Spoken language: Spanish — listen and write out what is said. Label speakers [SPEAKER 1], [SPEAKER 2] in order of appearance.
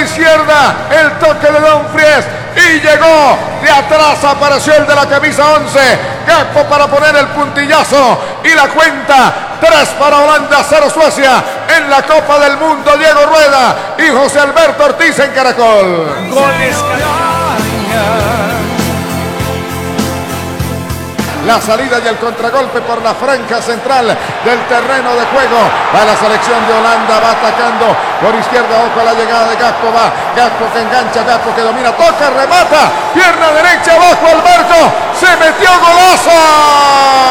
[SPEAKER 1] izquierda, el toque de Dumfries y llegó de atrás, apareció el de la camisa 11, Gakpo para poner el puntillazo y la cuenta. 3 para Holanda, 0 Suecia en la Copa del Mundo. Diego Rueda y José Alberto Ortiz en Caracol.
[SPEAKER 2] Goles.
[SPEAKER 1] La salida y el contragolpe por la franja central del terreno de juego. Va la selección de Holanda, va atacando por izquierda, ojo a la llegada de Gakpo, va Gakpo que engancha, Gakpo que domina, toca, remata, pierna derecha abajo al marco, se metió, golazo.